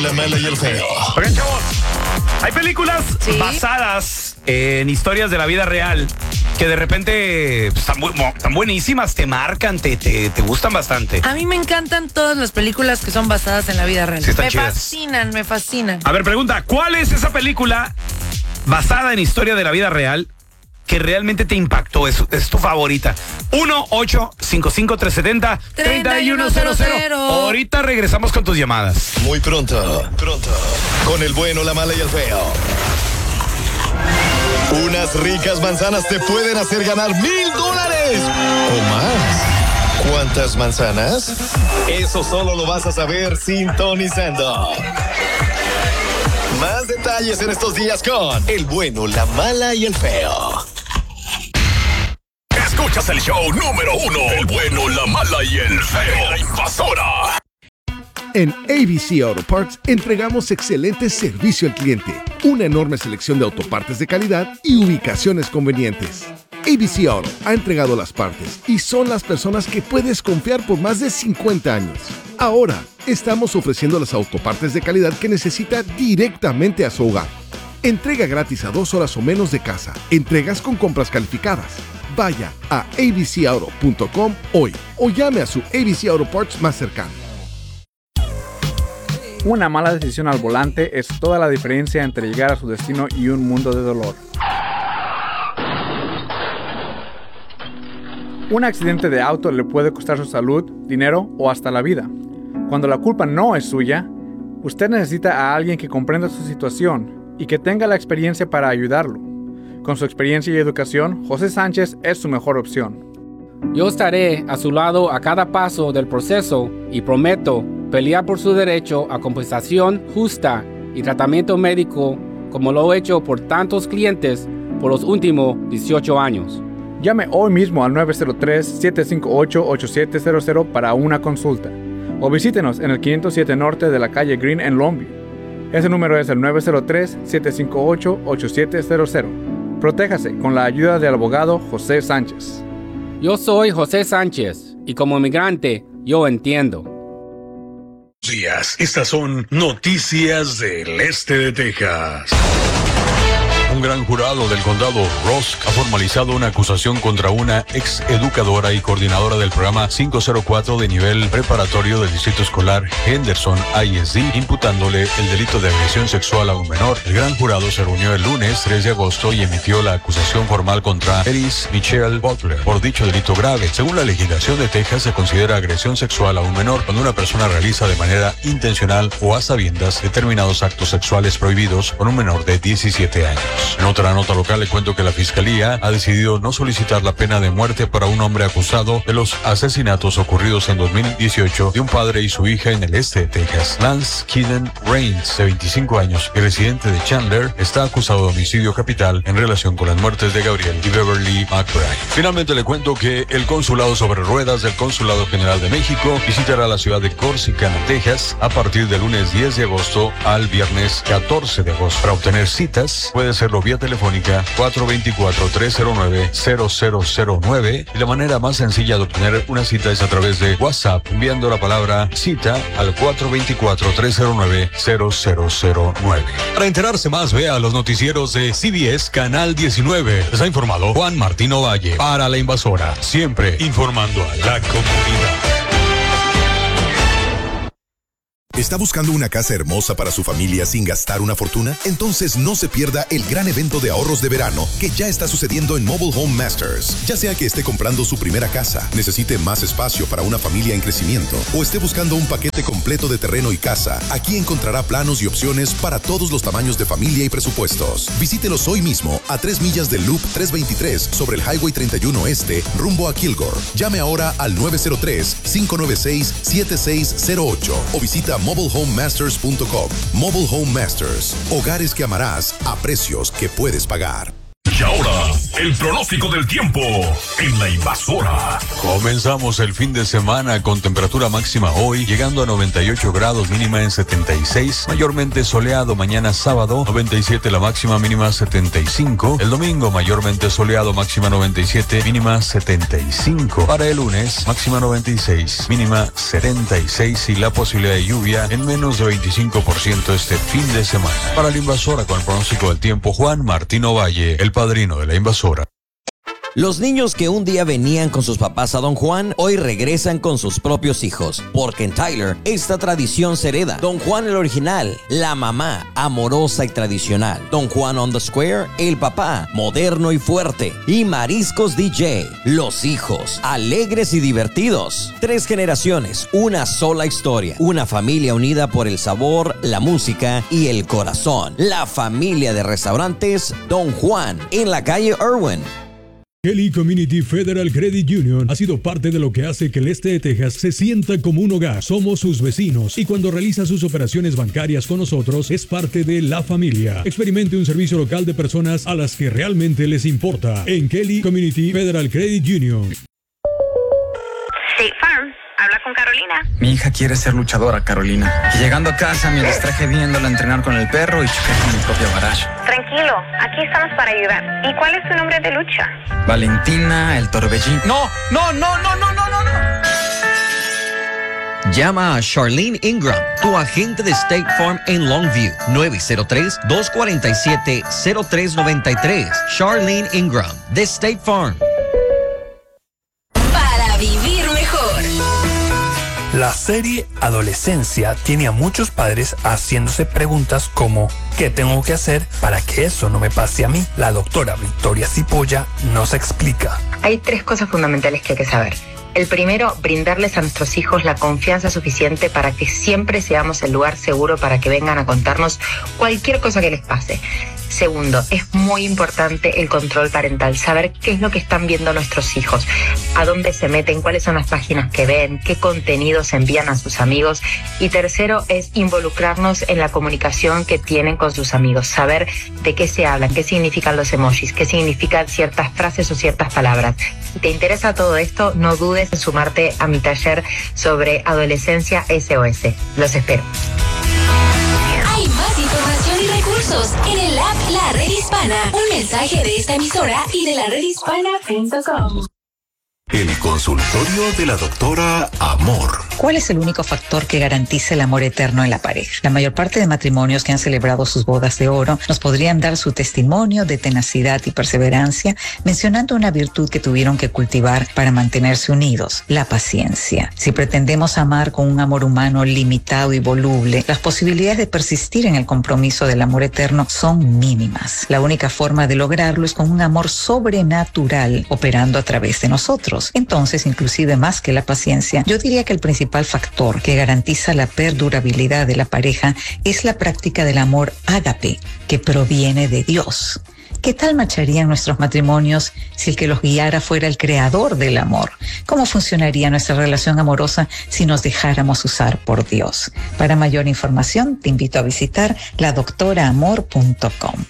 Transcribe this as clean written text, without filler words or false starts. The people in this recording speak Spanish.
La mala y el feo. Oigan, chavos, hay películas basadas en historias de la vida real que de repente están buenísimas, te marcan, te gustan bastante. A mí me encantan todas las películas que son basadas en la vida real. Sí, están me chidas. me fascinan. A ver, pregunta, ¿cuál es esa película basada en historia de la vida real que realmente te impactó? Es tu favorita. 1-855-370-3100. Ahorita regresamos con tus llamadas. Muy pronto. Con el bueno, la mala y el feo. Unas ricas manzanas te pueden hacer ganar $1,000 o más. ¿Cuántas manzanas? Eso solo lo vas a saber sintonizando. Más detalles en estos días con el bueno, la mala y el feo. Escuchas el show número 1, el bueno, la mala y el feo, la invasora. En ABC Auto Parts entregamos excelente servicio al cliente, una enorme selección de autopartes de calidad y ubicaciones convenientes. ABC Auto ha entregado las partes y son las personas que puedes confiar por más de 50 años. Ahora, estamos ofreciendo las autopartes de calidad que necesita directamente a su hogar. Entrega gratis a 2 horas o menos de casa. Entregas con compras calificadas. Vaya a abcauto.com hoy o llame a su ABC Auto Parts más cercano. Una mala decisión al volante es toda la diferencia entre llegar a su destino y un mundo de dolor. Un accidente de auto le puede costar su salud, dinero o hasta la vida. Cuando la culpa no es suya, usted necesita a alguien que comprenda su situación y que tenga la experiencia para ayudarlo. Con su experiencia y educación, José Sánchez es su mejor opción. Yo estaré a su lado a cada paso del proceso y prometo pelear por su derecho a compensación justa y tratamiento médico como lo he hecho por tantos clientes por los últimos 18 años. Llame hoy mismo al 903-758-8700 para una consulta o visítenos en el 507 Norte de la calle Green en Longview. Ese número es el 903-758-8700. Protéjase con la ayuda del abogado José Sánchez. Yo soy José Sánchez y como inmigrante yo entiendo. Días, estas son noticias del este de Texas. Un gran jurado del condado Rusk ha formalizado una acusación contra una ex educadora y coordinadora del programa 504 de nivel preparatorio del distrito escolar Henderson ISD, imputándole el delito de agresión sexual a un menor. El gran jurado se reunió el lunes 3 de agosto y emitió la acusación formal contra Eris Michelle Butler por dicho delito grave. Según la legislación de Texas, se considera agresión sexual a un menor cuando una persona realiza de manera intencional o a sabiendas determinados actos sexuales prohibidos con un menor de 17 años. En otra nota local le cuento que la Fiscalía ha decidido no solicitar la pena de muerte para un hombre acusado de los asesinatos ocurridos en 2018 de un padre y su hija en el este de Texas. Lance Keenan Rains, de 25 años y residente de Chandler, está acusado de homicidio capital en relación con las muertes de Gabriel y Beverly McBride. Finalmente le cuento que el Consulado sobre Ruedas del Consulado General de México visitará la ciudad de Corsicana, Texas, a partir del lunes 10 de agosto al viernes 14 de agosto. Para obtener citas, puede hacerlo vía telefónica 424-309-0009 y la manera más sencilla de obtener una cita es a través de WhatsApp enviando la palabra cita al 424-309-0009. Para enterarse más, vea los noticieros de CBS Canal 19. Les ha informado Juan Martín Ovalle para La Invasora, siempre informando a la comunidad. ¿Está buscando una casa hermosa para su familia sin gastar una fortuna? Entonces no se pierda el gran evento de ahorros de verano que ya está sucediendo en Mobile Home Masters. Ya sea que esté comprando su primera casa, necesite más espacio para una familia en crecimiento o esté buscando un paquete completo de terreno y casa, aquí encontrará planos y opciones para todos los tamaños de familia y presupuestos. Visítelos hoy mismo a 3 millas del Loop 323 sobre el Highway 31 Este rumbo a Kilgore. Llame ahora al 903-596-7608 o visita mobilehomemasters.com. Mobile Home Masters. Hogares que amarás a precios que puedes pagar. Y ahora, el pronóstico del tiempo en La Invasora. Comenzamos el fin de semana con temperatura máxima hoy, llegando a 98 grados, mínima en 76, mayormente soleado mañana sábado, 97 la máxima, mínima 75. El domingo mayormente soleado, máxima 97, mínima 75. Para el lunes, máxima 96, mínima 76 y la posibilidad de lluvia en menos de 25% este fin de semana. Para La Invasora con el pronóstico del tiempo, Juan Martino Valle, el padrino de La Invasora. Los niños que un día venían con sus papás a Don Juan, hoy regresan con sus propios hijos. Porque en Tyler, esta tradición se hereda. Don Juan el original, la mamá, amorosa y tradicional. Don Juan on the Square, el papá, moderno y fuerte. Y Mariscos DJ, los hijos, alegres y divertidos. 3 generaciones, una sola historia. Una familia unida por el sabor, la música y el corazón. La familia de restaurantes Don Juan, en la calle Irwin. Kelly Community Federal Credit Union ha sido parte de lo que hace que el este de Texas se sienta como un hogar. Somos sus vecinos y cuando realiza sus operaciones bancarias con nosotros es parte de la familia. Experimente un servicio local de personas a las que realmente les importa en Kelly Community Federal Credit Union. State Farm. Habla con Carolina. Mi hija quiere ser luchadora, Carolina. Y llegando a casa me distraje viéndola entrenar con el perro y choqué con mi propio garage. Tranquilo, aquí estamos para ayudar. ¿Y cuál es tu nombre de lucha? Valentina, el Torbellín. ¡No! Llama a Charlene Ingram, tu agente de State Farm en Longview, 903-247-0393. Charlene Ingram, de State Farm. Para vivir mejor. La serie Adolescencia tiene a muchos padres haciéndose preguntas como ¿qué tengo que hacer para que eso no me pase a mí? La doctora Victoria Cipolla nos explica. Hay 3 cosas fundamentales que hay que saber. El primero, brindarles a nuestros hijos la confianza suficiente para que siempre seamos el lugar seguro para que vengan a contarnos cualquier cosa que les pase. Segundo, es muy importante el control parental, saber qué es lo que están viendo nuestros hijos, a dónde se meten, cuáles son las páginas que ven, qué contenidos envían a sus amigos. Y tercero, es involucrarnos en la comunicación que tienen con sus amigos, saber de qué se hablan, qué significan los emojis, qué significan ciertas frases o ciertas palabras. Si te interesa todo esto, no dudes en sumarte a mi taller sobre adolescencia SOS. Los espero. Hay más información y recursos en el app La Red Hispana. Un mensaje de esta emisora y de laredhispana.com. El consultorio de la doctora Amor. ¿Cuál es el único factor que garantiza el amor eterno en la pareja? La mayor parte de matrimonios que han celebrado sus bodas de oro nos podrían dar su testimonio de tenacidad y perseverancia, mencionando una virtud que tuvieron que cultivar para mantenerse unidos: la paciencia. Si pretendemos amar con un amor humano limitado y voluble, las posibilidades de persistir en el compromiso del amor eterno son mínimas. La única forma de lograrlo es con un amor sobrenatural operando a través de nosotros. Entonces, inclusive más que la paciencia, yo diría que el principal factor que garantiza la perdurabilidad de la pareja es la práctica del amor ágape, que proviene de Dios. ¿Qué tal marcharían nuestros matrimonios si el que los guiara fuera el creador del amor? ¿Cómo funcionaría nuestra relación amorosa si nos dejáramos usar por Dios? Para mayor información, te invito a visitar ladoctoraamor.com.